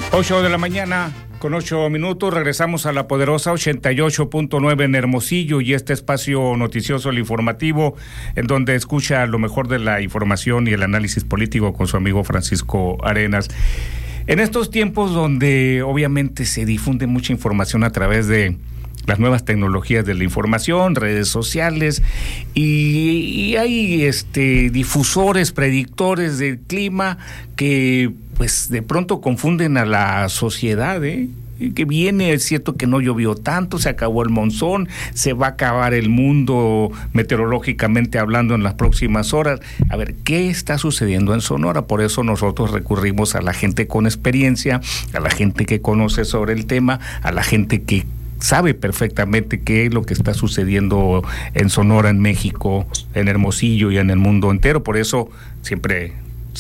8 de la mañana con 8 minutos, regresamos a la poderosa 88.9 en Hermosillo y este espacio noticioso, el informativo, en donde escucha lo mejor de la información y el análisis político con su amigo Francisco Arenas. En estos tiempos donde obviamente se difunde mucha información a través de las nuevas tecnologías de la información, redes sociales, y hay difusores, predictores del clima que pues de pronto confunden a la sociedad, que viene, es cierto que no llovió tanto, se acabó el monzón, se va a acabar el mundo meteorológicamente hablando en las próximas horas. A ver, ¿qué está sucediendo en Sonora? Por eso nosotros recurrimos a la gente con experiencia, a la gente que conoce sobre el tema, a la gente que sabe perfectamente qué es lo que está sucediendo en Sonora, en México, en Hermosillo y en el mundo entero. Por eso siempre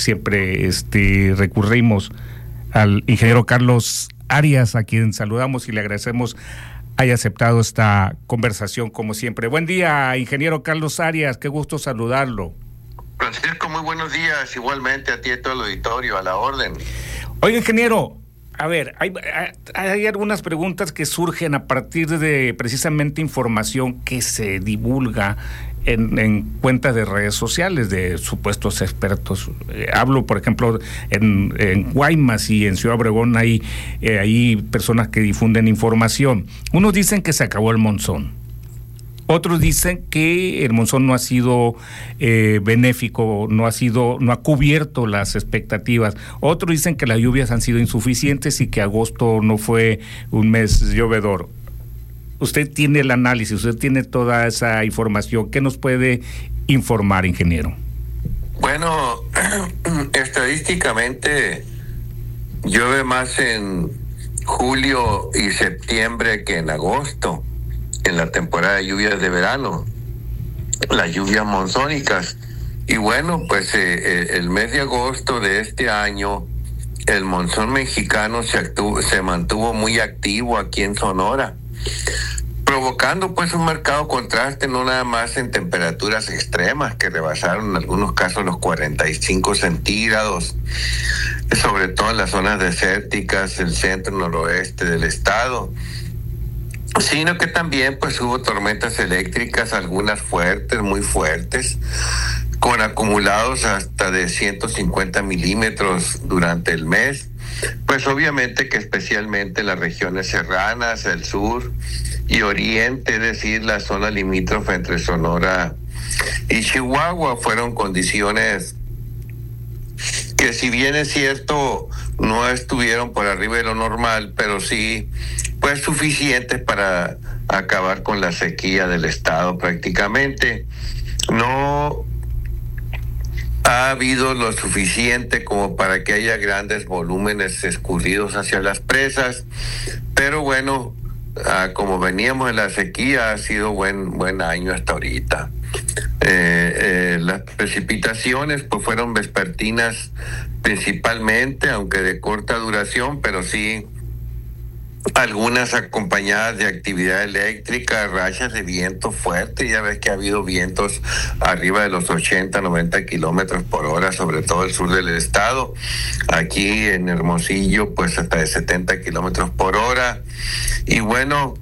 recurrimos al ingeniero Carlos Arias, a quien saludamos y le agradecemos haya aceptado esta conversación como siempre. Buen día, ingeniero Carlos Arias, qué gusto saludarlo. Francisco, muy buenos días, igualmente a ti y a todo el auditorio, a la orden. Oiga, ingeniero, a ver, hay algunas preguntas que surgen a partir de precisamente información que se divulga en cuentas de redes sociales de supuestos expertos. Hablo, por ejemplo, en Guaymas y en Ciudad Obregón hay personas que difunden información. Unos dicen que se acabó el monzón. Otros dicen que el monzón no ha sido benéfico, no ha cubierto las expectativas. Otros dicen que las lluvias han sido insuficientes y que agosto no fue un mes llovedor. Usted tiene el análisis, usted tiene toda esa información. ¿Qué nos puede informar, ingeniero? Bueno, estadísticamente llueve más en julio y septiembre que en agosto, en la temporada de lluvias de verano, las lluvias monzónicas. Y bueno, pues el mes de agosto de este año, el monzón mexicano se mantuvo muy activo aquí en Sonora, provocando pues un marcado contraste, no nada más en temperaturas extremas que rebasaron en algunos casos los 45 centígrados, sobre todo en las zonas desérticas, el centro noroeste del estado, sino que también pues hubo tormentas eléctricas, algunas fuertes, muy fuertes, con acumulados hasta de 150 milímetros durante el mes. Pues obviamente que especialmente en las regiones serranas, el sur y oriente, es decir, la zona limítrofe entre Sonora y Chihuahua, fueron condiciones que, si bien es cierto, no estuvieron por arriba de lo normal, pero sí pues suficientes para acabar con la sequía del estado prácticamente. No ha habido lo suficiente como para que haya grandes volúmenes escurridos hacia las presas, pero bueno, como veníamos de la sequía, ha sido buen año hasta ahorita. Las precipitaciones pues fueron vespertinas principalmente, aunque de corta duración, pero sí algunas acompañadas de actividad eléctrica, rachas de viento fuerte. Ya ves que ha habido vientos arriba de los 80, 90 kilómetros por hora, sobre todo el sur del estado. Aquí en Hermosillo, pues hasta de 70 kilómetros por hora. Y bueno,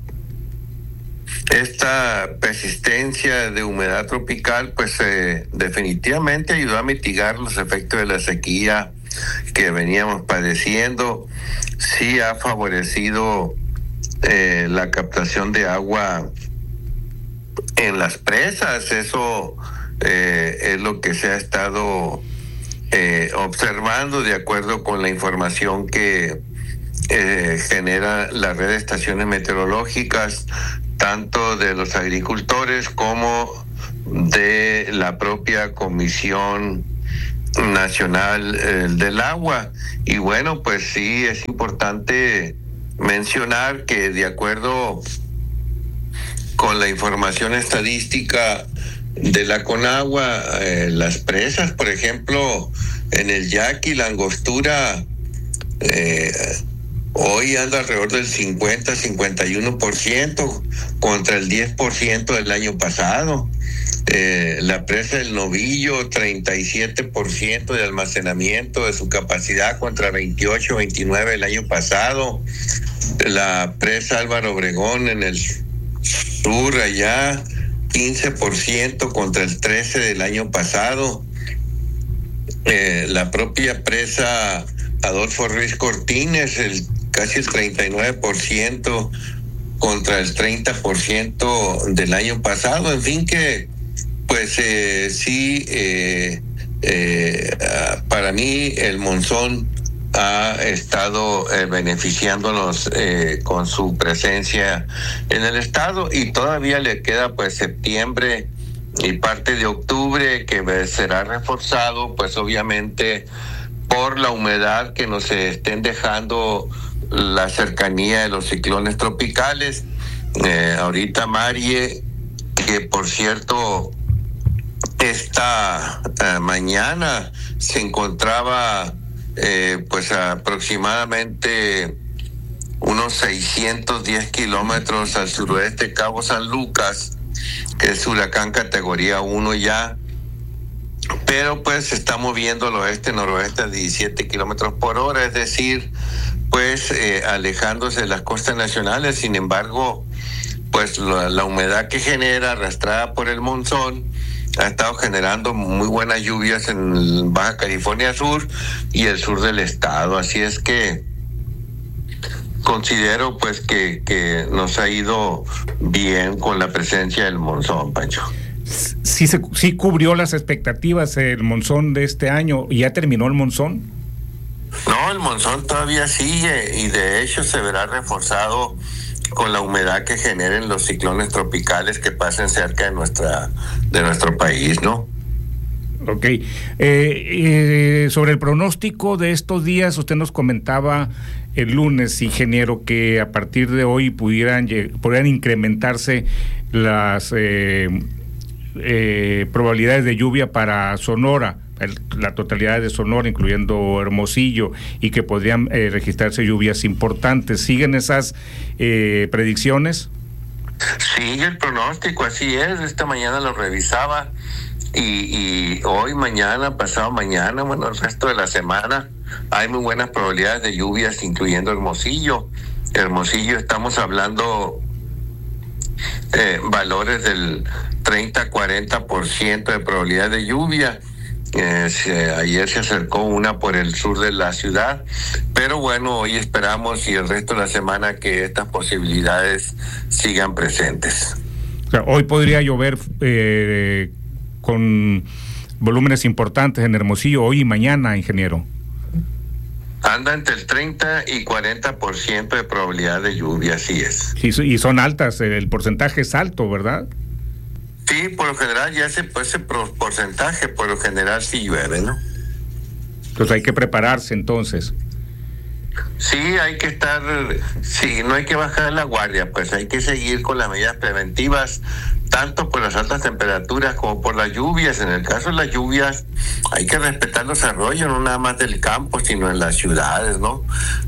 esta persistencia de humedad tropical, pues definitivamente ayudó a mitigar los efectos de la sequía que veníamos padeciendo. Sí ha favorecido la captación de agua en las presas. Eso es lo que se ha estado observando de acuerdo con la información que genera la red de estaciones meteorológicas, tanto de los agricultores como de la propia Comisión Nacional del Agua. Y bueno, pues sí es importante mencionar que, de acuerdo con la información estadística de la Conagua, las presas, por ejemplo, en el Yaqui, la angostura hoy anda alrededor del 50-51% contra el 10% del año pasado. La presa del Novillo, 37% de almacenamiento de su capacidad contra 28, 29 el año pasado. La presa Álvaro Obregón en el sur allá, 15% contra el 13 del año pasado. La propia presa Adolfo Ruiz Cortines, casi el 39% contra el 30% del año pasado. En fin que, pues sí, para mí el monzón ha estado beneficiándonos con su presencia en el estado, y todavía le queda pues septiembre y parte de octubre, que será reforzado pues obviamente por la humedad que nos estén dejando la cercanía de los ciclones tropicales. Ahorita Marie, que por cierto esta mañana se encontraba pues aproximadamente unos 610 kilómetros al suroeste de Cabo San Lucas, que es huracán categoría 1 ya, pero pues se está moviendo al oeste-noroeste a 17 kilómetros por hora, es decir, pues alejándose de las costas nacionales. Sin embargo, pues la humedad que genera, arrastrada por el monzón, ha estado generando muy buenas lluvias en Baja California Sur y el sur del estado. Así es que considero pues que nos ha ido bien con la presencia del monzón, Pancho. Sí cubrió las expectativas el monzón de este año. ¿Y ya terminó el monzón? No, el monzón todavía sigue, y de hecho se verá reforzado con la humedad que generen los ciclones tropicales que pasen cerca de nuestro país, ¿no? Ok. Sobre el pronóstico de estos días, usted nos comentaba el lunes, ingeniero, que a partir de hoy pudieran incrementarse las probabilidades de lluvia para Sonora, la totalidad de Sonora, incluyendo Hermosillo, y que podrían registrarse lluvias importantes. ¿Siguen esas predicciones? Sigue el pronóstico, así es. Esta mañana lo revisaba, y hoy, mañana, pasado mañana, bueno, el resto de la semana hay muy buenas probabilidades de lluvias, incluyendo Hermosillo. Estamos hablando valores del 30-40% de probabilidad de lluvia. Ayer se acercó una por el sur de la ciudad, pero bueno, hoy esperamos, y el resto de la semana, que estas posibilidades sigan presentes. O sea, hoy podría llover con volúmenes importantes en Hermosillo, hoy y mañana, ingeniero. Anda entre el 30 y 40% de probabilidad de lluvia, así es. Y son altas, el porcentaje es alto, ¿verdad? Sí, por lo general ya ese porcentaje, por lo general sí llueve, ¿no? Entonces hay que prepararse entonces. Sí, hay que estar, sí, no hay que bajar la guardia, pues hay que seguir con las medidas preventivas, tanto por las altas temperaturas como por las lluvias. En el caso de las lluvias, hay que respetar los arroyos, no nada más del campo, sino en las ciudades, ¿no?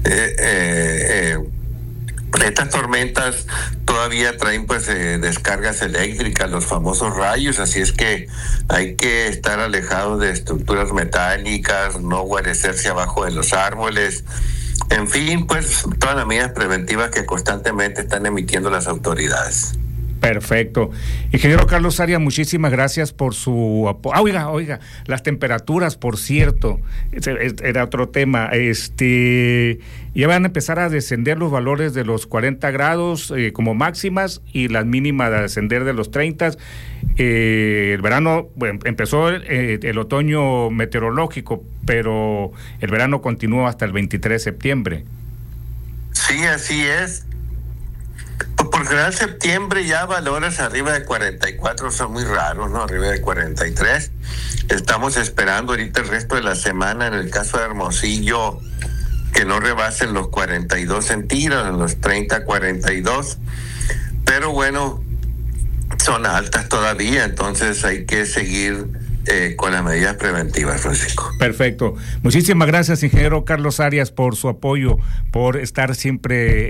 Estas tormentas todavía traen pues descargas eléctricas, los famosos rayos, así es que hay que estar alejados de estructuras metálicas, no guarecerse abajo de los árboles. En fin, pues todas las medidas preventivas que constantemente están emitiendo las autoridades. Perfecto. Ingeniero Carlos Arias, muchísimas gracias por su apoyo. Oiga, las temperaturas, por cierto, era otro tema. Ya van a empezar a descender los valores de los 40 grados como máximas, y las mínimas a descender de los 30. El verano, bueno, empezó el otoño meteorológico, pero el verano continúa hasta el 23 de septiembre. Sí, así es. Por general, septiembre ya valores arriba de 44 son muy raros, ¿no? Arriba de 43. Estamos esperando ahorita el resto de la semana, en el caso de Hermosillo, que no rebasen los 42 centígrados, los 30-42. Pero bueno, son altas todavía, entonces hay que seguir con las medidas preventivas, Francisco. Perfecto. Muchísimas gracias, ingeniero Carlos Arias, por su apoyo, por estar siempre